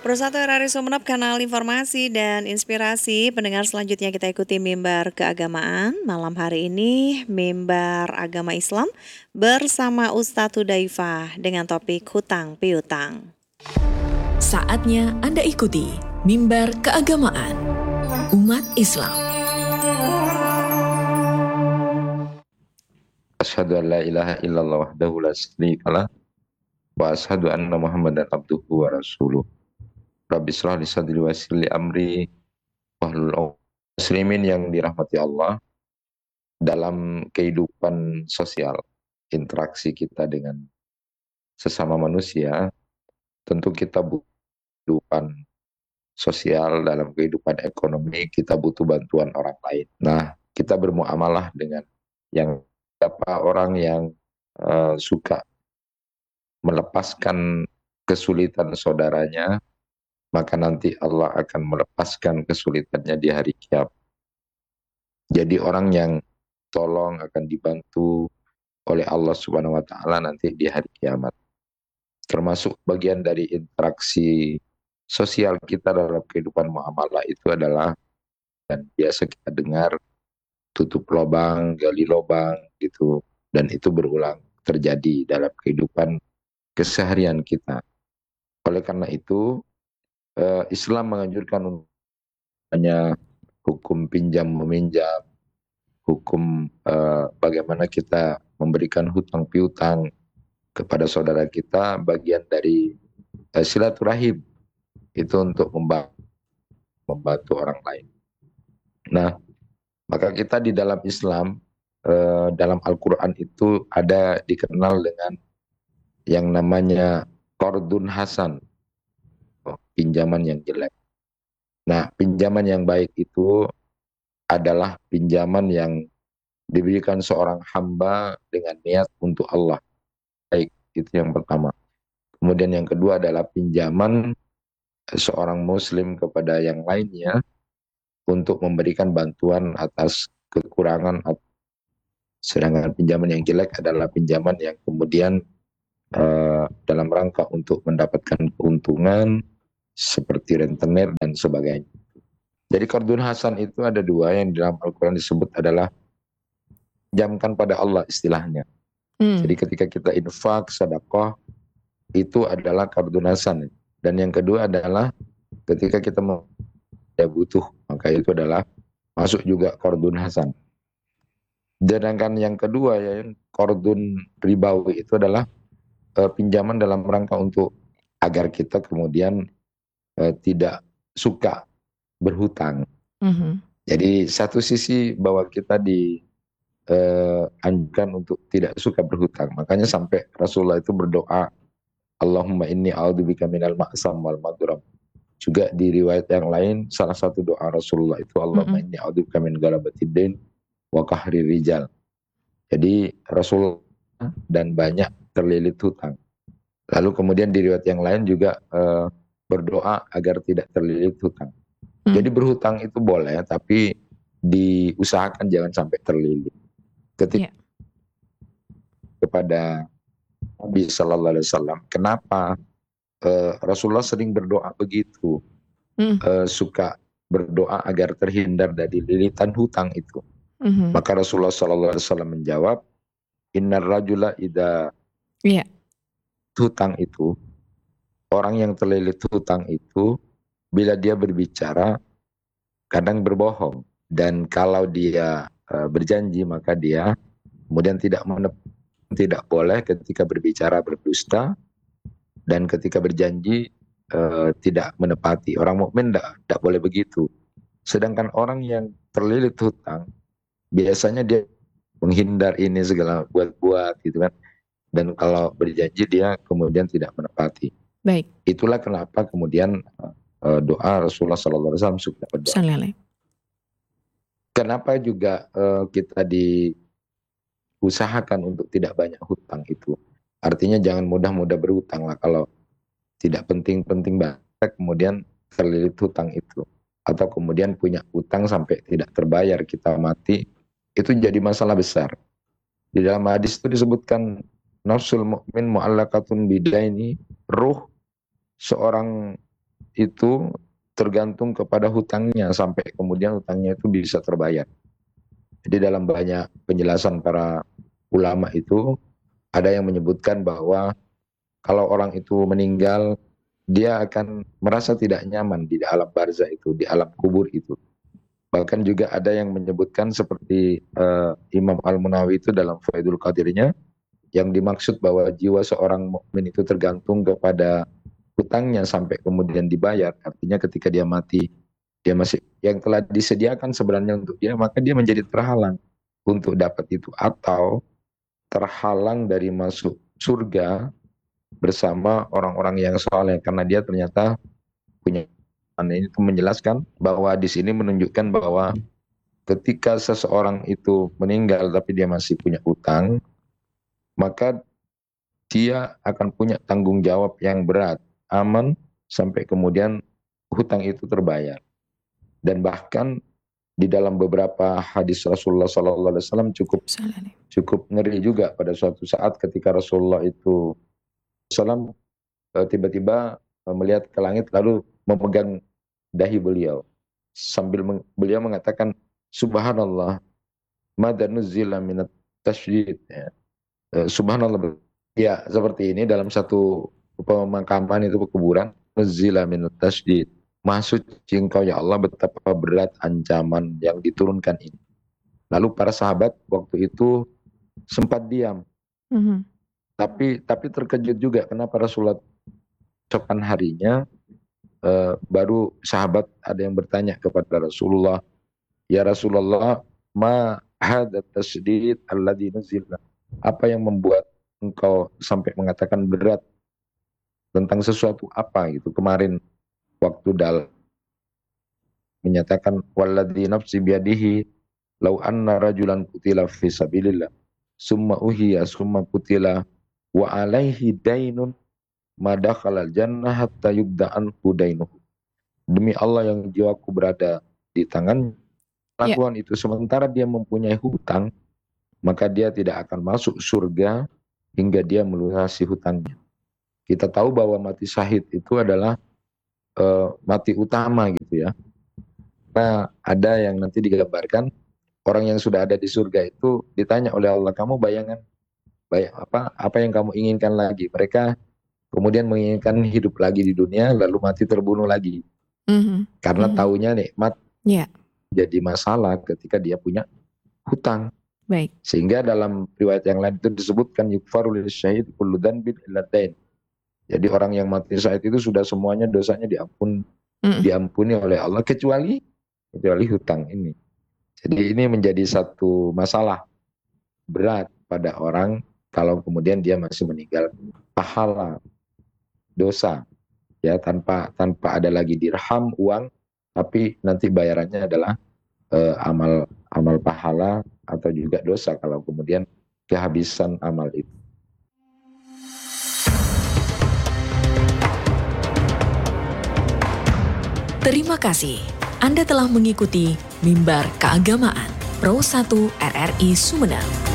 Persatu RRI Sumeneb, kanal informasi dan inspirasi. Pendengar selanjutnya kita ikuti mimbar keagamaan. Malam hari ini mimbar agama Islam bersama Ustadz Hudzaifah dengan topik hutang piutang. Saatnya Anda ikuti mimbar keagamaan umat Islam. Asyhadu an la ilaha illallah wahdahu la syarikalah wa asyhadu anna Muhammadan abduhu wa rasuluh. Rabbi shrah li sadri wa yassir li amri wahlul 'uqdatam. Muslimin yang dirahmati Allah, dalam kehidupan sosial, interaksi kita dengan sesama manusia, tentu kita butuh kehidupan sosial, dalam kehidupan ekonomi kita butuh bantuan orang lain. Nah, kita bermuamalah dengan yang beberapa orang yang suka melepaskan kesulitan saudaranya, maka nanti Allah akan melepaskan kesulitannya di hari kiamat. Jadi orang yang tolong akan dibantu oleh Allah Subhanahu wa taala nanti di hari kiamat. Termasuk bagian dari interaksi sosial kita dalam kehidupan muamalah itu adalah, dan biasa kita dengar, tutup lubang, gali lubang gitu, dan itu berulang terjadi dalam kehidupan keseharian kita. Oleh karena itu, Islam menganjurkan hanya hukum pinjam meminjam, hukum bagaimana kita memberikan hutang piutang kepada saudara kita, bagian dari silaturahim itu untuk membantu orang lain. Nah, maka kita di dalam Islam, dalam Al-Quran itu ada dikenal dengan yang namanya qardun hasan, pinjaman yang jelek. Nah, pinjaman yang baik itu adalah pinjaman yang diberikan seorang hamba dengan niat untuk Allah. Baik, itu yang pertama. Kemudian yang kedua adalah pinjaman seorang muslim kepada yang lainnya untuk memberikan bantuan atas kekurangan. Sedangkan pinjaman yang jelek adalah pinjaman yang kemudian dalam rangka untuk mendapatkan keuntungan seperti rentenir dan sebagainya. Jadi qardun hasan itu ada dua, yang dalam Al-Quran disebut adalah jamkan pada Allah istilahnya. Jadi ketika kita infak, sedekah, itu adalah qardun hasan. Dan yang kedua adalah ketika kita butuh, maka itu adalah masuk juga qardun hasan. Sedangkan yang kedua, yang qardun ribawi, itu adalah pinjaman dalam rangka untuk agar kita kemudian tidak suka berhutang. Jadi satu sisi bahwa kita dianjurkan untuk tidak suka berhutang. Makanya sampai Rasulullah itu berdoa, Allahumma inni a'udzubika minal ma'sam wal madram. Juga di riwayat yang lain, salah satu doa Rasulullah itu, Allahumma inni a'udzubika min galabatid dain wa qahri rijal. Jadi Rasul dan banyak terlilit hutang. Lalu kemudian di riwayat yang lain juga berdoa agar tidak terlilit hutang. Jadi berhutang itu boleh, tapi diusahakan jangan sampai terlilit. Ketika kepada Nabi Sallallahu Alaihi Wasallam, kenapa Rasulullah sering berdoa begitu, suka berdoa agar terhindar dari lilitan hutang itu. Maka Rasulullah Sallallahu Alaihi Wasallam menjawab, Innar rajula idza hutang itu, orang yang terlilit hutang itu, bila dia berbicara, kadang berbohong. Dan kalau dia berjanji, maka dia kemudian tidak boleh ketika berbicara berdusta, dan ketika berjanji tidak menepati. Orang mukmin tidak boleh begitu. Sedangkan orang yang terlilit hutang, biasanya dia menghindar ini segala buat-buat gitu kan. Dan kalau berjanji dia kemudian tidak menepati. Baik. Itulah kenapa kemudian doa Rasulullah SAW suka berdoa. Kenapa juga kita diusahakan untuk tidak banyak hutang itu. Artinya jangan mudah-mudah berhutang lah. Kalau tidak penting-penting banget kemudian terlilit hutang itu. Atau kemudian punya hutang sampai tidak terbayar, kita mati, itu jadi masalah besar. Di dalam hadis itu disebutkan, nafsul mu'min mu'allaqatun bidaini, ruh seorang itu tergantung kepada hutangnya sampai kemudian hutangnya itu bisa terbayar. Jadi dalam banyak penjelasan para ulama itu ada yang menyebutkan bahwa kalau orang itu meninggal, dia akan merasa tidak nyaman di alam barzah itu, di alam kubur itu. Bahkan juga ada yang menyebutkan seperti Imam Al-Munawi itu dalam Faidul Qadirnya, yang dimaksud bahwa jiwa seorang mukmin itu tergantung kepada hutangnya sampai kemudian dibayar. Artinya ketika dia mati, dia masih yang telah disediakan sebenarnya untuk dia, maka dia menjadi terhalang untuk dapat itu, atau terhalang dari masuk surga bersama orang-orang yang soleh karena dia ternyata punya. Ini itu menjelaskan bahwa di sini menunjukkan bahwa ketika seseorang itu meninggal tapi dia masih punya utang, maka dia akan punya tanggung jawab yang berat, aman sampai kemudian hutang itu terbayar. Dan bahkan di dalam beberapa hadis Rasulullah SAW cukup ngeri juga pada suatu saat ketika Rasulullah itu tiba-tiba melihat ke langit lalu memegang dahi beliau sambil beliau mengatakan subhanallah madza nuzila minat tasydid, ya. Subhanallah, ya seperti ini dalam satu pemakaman itu kuburan, nuzila minat tasydid, maha suci engkau ya Allah, betapa berat ancaman yang diturunkan ini. Lalu para sahabat waktu itu sempat diam. Tapi terkejut juga kenapa Rasulullah keesokan harinya baru sahabat ada yang bertanya kepada Rasulullah, ya Rasulullah, ma hadza tasydid alladzi nuzila, apa yang membuat engkau sampai mengatakan berat tentang sesuatu apa gitu. Kemarin waktu menyatakan walladzi nafsi biyadihi law anna rajulan qutila fi sabilillah summa uhiya summa qutila wa alaihi dainun madakhalal jannah hatta yubda'an hudainuhu. Demi Allah yang jiwaku berada di tangan lakukan itu, sementara dia mempunyai hutang, maka dia tidak akan masuk surga hingga dia melunasi hutangnya. Kita tahu bahwa mati syahid itu adalah mati utama gitu ya. Nah, ada yang nanti digambarkan orang yang sudah ada di surga itu ditanya oleh Allah, kamu bayangan apa yang kamu inginkan lagi? Mereka kemudian menginginkan hidup lagi di dunia lalu mati terbunuh lagi. Karena taunya nikmat jadi masalah ketika dia punya hutang. Baik. Sehingga dalam riwayat yang lain itu disebutkan yukfaru lisyahid kullu dzanbin illa dain. Jadi orang yang mati syahid itu sudah semuanya dosanya diampuni oleh Allah kecuali hutang ini. Jadi ini menjadi satu masalah berat pada orang kalau kemudian dia masih meninggal pahala dosa, ya, tanpa ada lagi dirham uang, tapi nanti bayarannya adalah amal pahala atau juga dosa kalau kemudian kehabisan amal itu. Terima kasih Anda telah mengikuti Mimbar Keagamaan Pro 1 RRI Sumeneb.